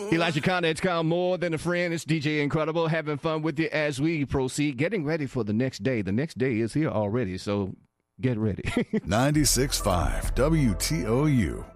Elijah Connor, it's called More Than a Friend. It's DJ Incredible, having fun with you as we proceed, getting ready for the next day. The next day is here already, so get ready. 96.5 WTOU.